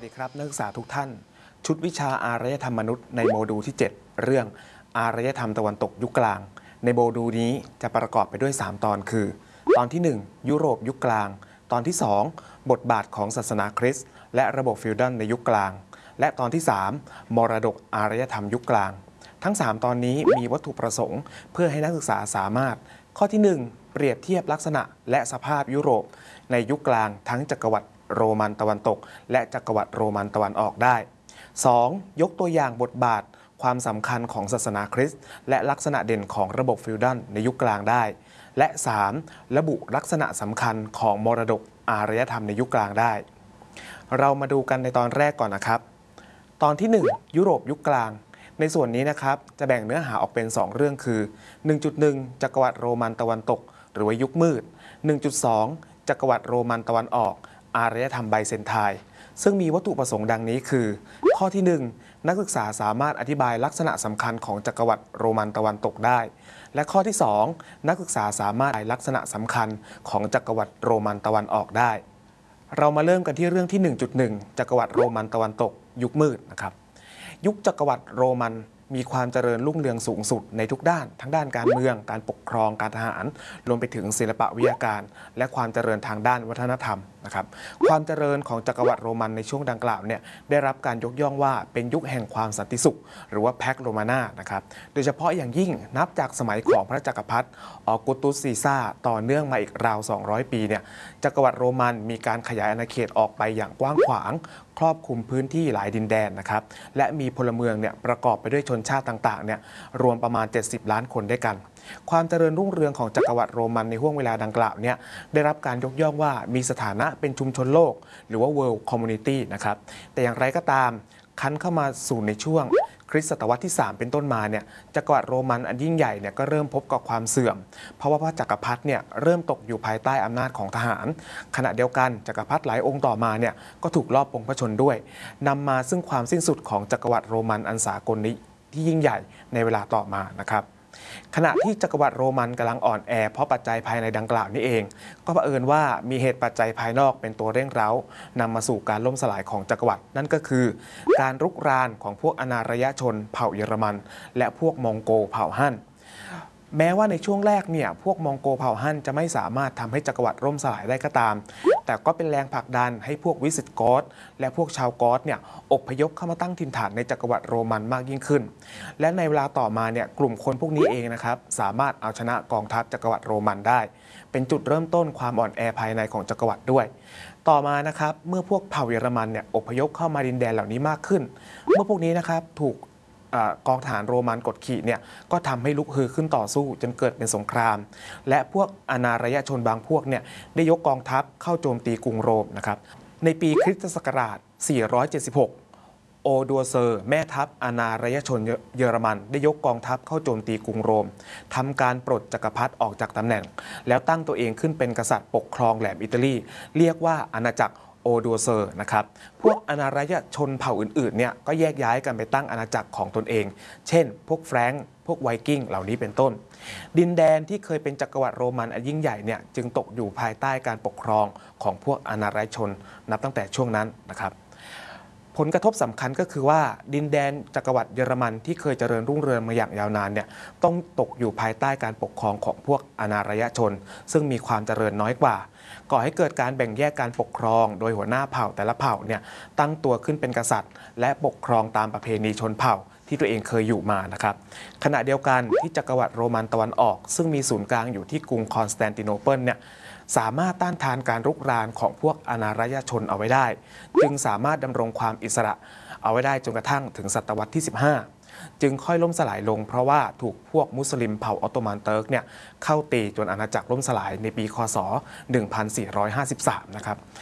ดีครับนักศึกษาทุกท่านชุดวิชาอารยธรรมมนุษย์ในโมดูลที่ 7เรื่องอารยธรรมตะวันตกยุคกลางในโมดูลนี้จะประกอบไปด้วย3ตอนคือตอนที่1ยุโรปยุคกลางตอนที่2บทบาทของศาสนาคริสต์และระบบฟิวดัลในยุคกลางและตอนที่3มรดกอารยธรรมยุคกลางทั้ง3ตอนนี้มีวัตถุประสงค์เพื่อให้นักศึกษาสามารถข้อที่1เปรียบเทียบลักษณะและสภาพยุโรปในยุคกลางทั้งจักรวรรดิโรมันตะวันตกและจักรวรรดิโรมันตะวันออกได้ 2. ยกตัวอย่างบทบาทความสำคัญของศาสนาคริสต์และลักษณะเด่นของระบบฟิวดัลในยุคกลางได้และ 3. ระบุลักษณะสำคัญของมรดกอารยธรรมในยุคกลางได้เรามาดูกันในตอนแรกก่อนนะครับตอนที่1ยุโรปยุคกลางในส่วนนี้นะครับจะแบ่งเนื้อหาออกเป็น2เรื่องคือ 1.1 จักรวรรดิโรมันตะวันตกหรือว่ายุคมืด 1.2 จักรวรรดิโรมันตะวันออกอารยธรรมไบเซนไทน์ซึ่งมีวัตถุประสงค์ดังนี้คือข้อที่ 1 นักศึกษาสามารถอธิบายลักษณะสำคัญของจักรวรรดิโรมันตะวันตกได้และข้อที่ 2 นักศึกษาสามารถอธิบายลักษณะสำคัญของจักรวรรดิโรมันตะวันออกได้เรามาเริ่มกันที่เรื่องที่ 1.1 จักรวรรดิโรมันตะวันตกยุคมืดนะครับยุคจักรวรรดิโรมันมีความเจริญรุ่งเรืองสูงสุดในทุกด้านทั้งด้านการเมืองการปกครองการทหารรวมไปถึงศิลปวิทยาการและความเจริญทางด้านวัฒนธรรมนะครับความเจริญของจักรวรรดิโรมันในช่วงดังกล่าวเนี่ยได้รับการยกย่องว่าเป็นยุคแห่งความสันติสุขหรือว่าแพ็กโรมานานะครับโดยเฉพาะอย่างยิ่งนับจากสมัยของพระจักรพรรดิออกุสตุสซีซ่าต่อเนื่องมาอีกราว200ปีเนี่ยจักรวรรดิโรมันมีการขยายอาณาเขตออกไปอย่างกว้างขวางครอบคลุมพื้นที่หลายดินแดนนะครับและมีพลเมืองเนี่ยประกอบไปด้วยชนชาติต่างๆเนี่ยรวมประมาณ70ล้านคนด้วยกันความเจริญรุ่งเรืองของจักรวรรดิโรมันในห่วงเวลาดังกล่าวเนี่ยได้รับการยกย่องว่ามีสถานะเป็นชุมชนโลกหรือว่า World Community นะครับแต่อย่างไรก็ตามคันเข้ามาสู่ในช่วงคริสตศตวรรษที่3เป็นต้นมาเนี่ยจักรวรรดิโรมันอันยิ่งใหญ่เนี่ยก็เริ่มพบกับความเสื่อมเพราะว่าพระจักรพรรดิเนี่ยเริ่มตกอยู่ภายใต้อำนาจของทหารขณะเดียวกันจักรพรรดิหลายองค์ต่อมาเนี่ยก็ถูกลอบปลงพระชนด้วยนำมาซึ่งความสิ้นสุดของจักรวรรดิโรมันอันสากลนี้ที่ยิ่งใหญ่ในเวลาต่อมานะครับขณะที่จักรวรรดิโรมันกำลังอ่อนแอเพราะปัจจัยภายในดังกล่าวนี้เองก็เผอิญว่ามีเหตุปัจจัยภายนอกเป็นตัวเร่งเร้านำมาสู่การล่มสลายของจักรวรรดินั่นก็คือการรุกรานของพวกอนาารยชนเผ่าเยอรมันและพวกมองโกเผ่าฮั่นแม้ว่าในช่วงแรกเนี่ยพวกมองโกเผ่าฮั่นจะไม่สามารถทำให้จักรวรรดิล่มสลายได้ก็ตามแต่ก็เป็นแรงผลักดันให้พวกวิสิตกอธและพวกชาวกอธเนี่ยอพยพเข้ามาตั้งถิ่นฐานในจักรวรรดิโรมันมากยิ่งขึ้นและในเวลาต่อมาเนี่ยกลุ่มคนพวกนี้เองนะครับสามารถเอาชนะกองทัพจักรวรรดิโรมันได้เป็นจุดเริ่มต้นความอ่อนแอภายในของจักรวรรดิด้วยต่อมานะครับเมื่อพวกเผ่าเยอรมันเนี่ยอพยพเข้ามาดินแดนเหล่านี้มากขึ้นเมื่อพวกนี้นะครับถูกกองทหารโรมันกดขี่เนี่ยก็ทำให้ลุกฮือขึ้นต่อสู้จนเกิดเป็นสงครามและพวกอนาารยชนบางพวกเนี่ยได้ยกกองทัพเข้าโจมตีกรุงโรมนะครับในปีคริสตศักราช 476 โอดัวเซอร์แม่ทัพอนาารยชนเยอรมันได้ยกกองทัพเข้าโจมตีกรุงโรมทำการปลดจักรพรรดิออกจากตำแหน่งแล้วตั้งตัวเองขึ้นเป็นกษัตริย์ปกครองแหลมอิตาลีเรียกว่าอาณาจักรโอดัวเซอร์นะครับพวกอนาารยชนเผ่าอื่นๆเนี่ยก็แยกย้ายกันไปตั้งอาณาจักรของตนเองเช่นพวกแฟรงก์พวกไวกิ้งเหล่านี้เป็นต้นดินแดนที่เคยเป็นจักรวรรดิโรมันอันยิ่งใหญ่เนี่ยจึงตกอยู่ภายใต้การปกครองของพวกอนาารยชนนับตั้งแต่ช่วงนั้นนะครับผลกระทบสำคัญก็คือว่าดินแดนจักรวรรดิเยอรมันที่เคยเจริญรุ่งเรืองมาอย่างยาวนานเนี่ยต้องตกอยู่ภายใต้การปกครองของพวกอนาารยชนซึ่งมีความเจริญน้อยกว่าก่อให้เกิดการแบ่งแยกการปกครองโดยหัวหน้าเผ่าแต่ละเผ่าเนี่ยตั้งตัวขึ้นเป็นกษัตริย์และปกครองตามประเพณีชนเผ่าที่ตัวเองเคยอยู่มานะครับขณะเดียวกันที่จักรวรรดิโรมันตะวันออกซึ่งมีศูนย์กลางอยู่ที่กรุงคอนสแตนติโนเปิลเนี่ยสามารถต้านทานการรุกรานของพวกอนาารยชนเอาไว้ได้จึงสามารถดำรงความอิสระเอาไว้ได้จนกระทั่งถึงศตวรรษที่ 15จึงค่อยล่มสลายลงเพราะว่าถูกพวกมุสลิมเผ่าออตโตมันเติร์กเนี่ยเข้าตีจนอาณาจักรล่มสลายในปีคศ 1453 นะครับ